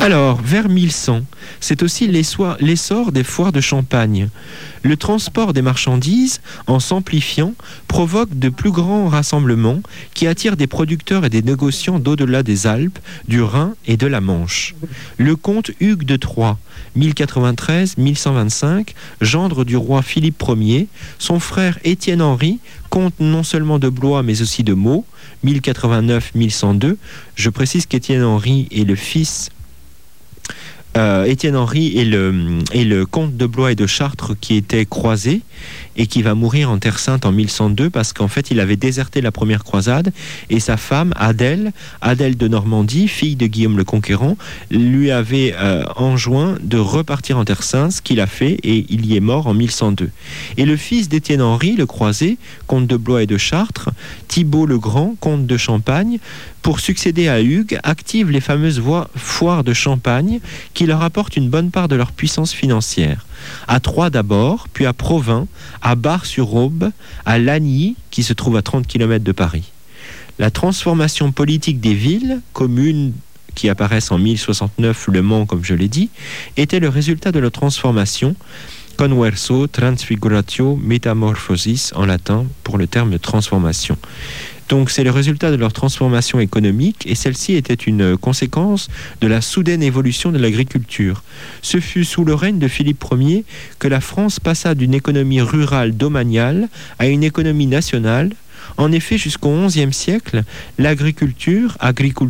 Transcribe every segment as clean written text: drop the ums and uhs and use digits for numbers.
Alors, vers 1100, c'est aussi l'essor des foires de Champagne. Le transport des marchandises, en s'amplifiant, provoque de plus grands rassemblements qui attirent des producteurs et des négociants d'au-delà des Alpes, du Rhin et de la Manche. Le comte Hugues de Troyes, 1093-1125, gendre du roi Philippe Ier, son frère Étienne-Henri, comte non seulement de Blois mais aussi de Meaux, 1089-1102. Je précise qu'Étienne-Henri est le fils... Étienne-Henri est le comte de Blois et de Chartres qui était croisé et qui va mourir en Terre Sainte en 1102 parce qu'en fait il avait déserté la première croisade et sa femme Adèle de Normandie, fille de Guillaume le Conquérant, lui avait enjoint de repartir en Terre Sainte, ce qu'il a fait et il y est mort en 1102. Et le fils d'Étienne-Henri, le croisé, comte de Blois et de Chartres, Thibault le Grand, comte de Champagne, pour succéder à Hugues, active les fameuses foires de Champagne qui leur apportent une bonne part de leur puissance financière. À Troyes d'abord, puis à Provins, à Bar-sur-Aube, à Lagny, qui se trouve à 30 km de Paris. La transformation politique des villes, communes qui apparaissent en 1069, Le Mans comme je l'ai dit, était le résultat de leur transformation, converso, transfiguratio, metamorphosis en latin pour le terme transformation. Donc c'est le résultat de leur transformation économique et celle-ci était une conséquence de la soudaine évolution de l'agriculture. Ce fut sous le règne de Philippe Ier que la France passa d'une économie rurale domaniale à une économie nationale. En effet, jusqu'au XIe siècle, l'agriculture,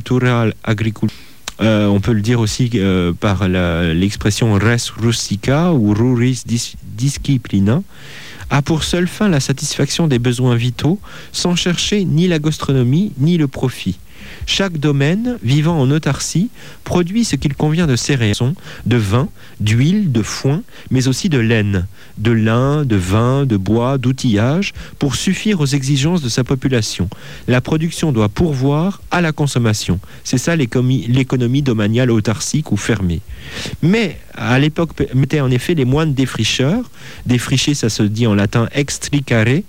on peut le dire aussi par l'expression res rustica ou ruris disciplina, a pour seule fin la satisfaction des besoins vitaux, sans chercher ni la gastronomie ni le profit. Chaque domaine, vivant en autarcie, produit ce qu'il convient de céréales, de vin, d'huile, de foin, mais aussi de laine, de lin, de vin, de bois, d'outillage, pour suffire aux exigences de sa population. La production doit pourvoir à la consommation. C'est ça l'économie domaniale autarcique ou fermée. Mais à l'époque, mettaient en effet les moines défricheurs. Défricher, ça se dit en latin extricare,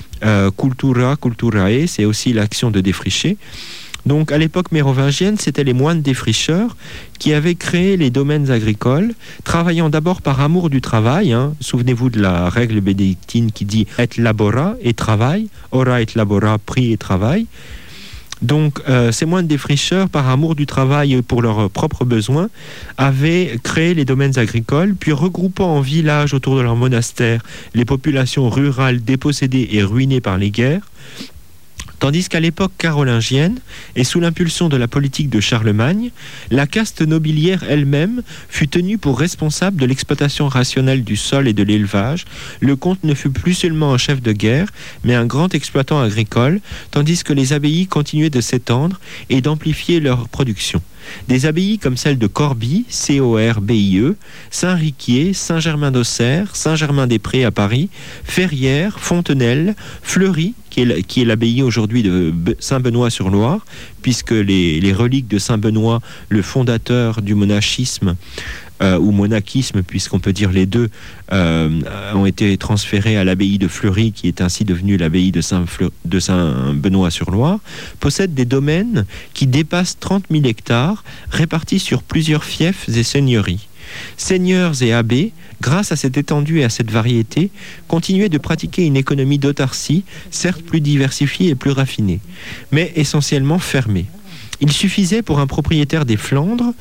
culturae, c'est aussi l'action de défricher. Donc à l'époque mérovingienne, c'était les moines défricheurs qui avaient créé les domaines agricoles, travaillant d'abord par amour du travail. Souvenez-vous de la règle bénédictine qui dit « et labora » et « travail »,« ora et labora » prix et travail. Donc ces moines défricheurs, par amour du travail et pour leurs propres besoins, avaient créé les domaines agricoles, puis regroupant en villages autour de leur monastère les populations rurales dépossédées et ruinées par les guerres. Tandis qu'à l'époque carolingienne, et sous l'impulsion de la politique de Charlemagne, la caste nobiliaire elle-même fut tenue pour responsable de l'exploitation rationnelle du sol et de l'élevage. Le comte ne fut plus seulement un chef de guerre, mais un grand exploitant agricole, tandis que les abbayes continuaient de s'étendre et d'amplifier leur production. Des abbayes comme celle de Corbie, Corbie, Saint-Riquier, Saint-Germain-d'Auxerre, Saint-Germain-des-Prés à Paris, Ferrières, Fontenelle, Fleury, qui est l'abbaye aujourd'hui de Saint-Benoît-sur-Loire, puisque les reliques de Saint-Benoît, le fondateur du monachisme, ou monachisme, puisqu'on peut dire les deux, ont été transférés à l'abbaye de Fleury, qui est ainsi devenue l'abbaye de Saint-Benoît-sur-Loire, possède des domaines qui dépassent 30 000 hectares, répartis sur plusieurs fiefs et seigneuries. Seigneurs et abbés, grâce à cette étendue et à cette variété, continuaient de pratiquer une économie d'autarcie, certes plus diversifiée et plus raffinée, mais essentiellement fermée. Il suffisait pour un propriétaire des Flandres